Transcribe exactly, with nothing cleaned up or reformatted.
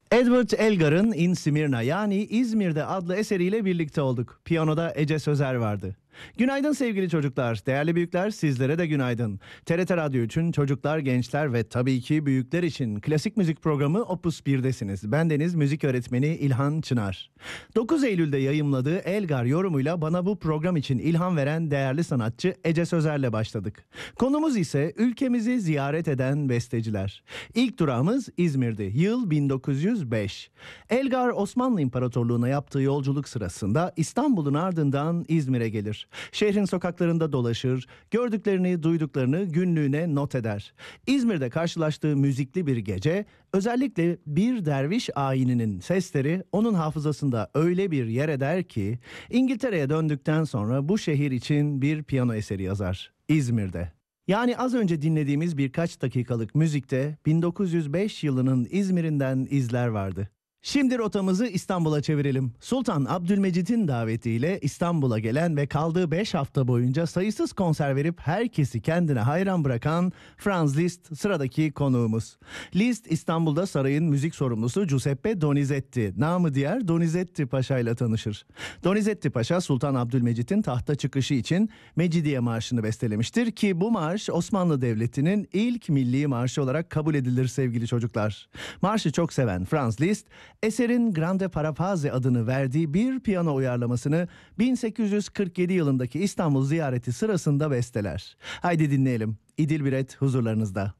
Edward Elgar'ın In Smyrna yani İzmir'de adlı eseriyle birlikte olduk. Piyanoda Ece Sözer vardı. Günaydın sevgili çocuklar, değerli büyükler, sizlere de günaydın. T R T Radyo için çocuklar, gençler ve tabii ki büyükler için klasik müzik programı Opus birdesiniz. Bendeniz müzik öğretmeni İlhan Çınar. dokuz Eylül'de yayımladığı Elgar yorumuyla bana bu program için ilham veren değerli sanatçı Ece Sözer'le başladık. Konumuz ise ülkemizi ziyaret eden besteciler. İlk durağımız İzmir'di. Yıl bin dokuz yüz beş. Elgar Osmanlı İmparatorluğu'na yaptığı yolculuk sırasında İstanbul'un ardından İzmir'e gelir. Şehrin sokaklarında dolaşır, gördüklerini, duyduklarını günlüğüne not eder. İzmir'de karşılaştığı müzikli bir gece, özellikle bir derviş ayininin sesleri onun hafızasında öyle bir yer eder ki, İngiltere'ye döndükten sonra bu şehir için bir piyano eseri yazar, İzmir'de. Yani az önce dinlediğimiz birkaç dakikalık müzikte bin dokuz yüz beş yılının İzmir'inden izler vardı. Şimdi rotamızı İstanbul'a çevirelim. Sultan Abdülmecit'in davetiyle İstanbul'a gelen ve kaldığı beş hafta boyunca sayısız konser verip herkesi kendine hayran bırakan Franz Liszt sıradaki konuğumuz. Liszt İstanbul'da sarayın müzik sorumlusu Giuseppe Donizetti, namı diğer Donizetti Paşa ile tanışır. Donizetti Paşa Sultan Abdülmecit'in tahta çıkışı için Mecidiye Marşı'nı bestelemiştir ki bu marş Osmanlı Devleti'nin ilk milli marşı olarak kabul edilir sevgili çocuklar. Marşı çok seven Franz Liszt, eserin Grande Parapazzi adını verdiği bir piyano uyarlamasını bin sekiz yüz kırk yedi yılındaki İstanbul ziyareti sırasında besteler. Haydi dinleyelim. İdil Biret huzurlarınızda.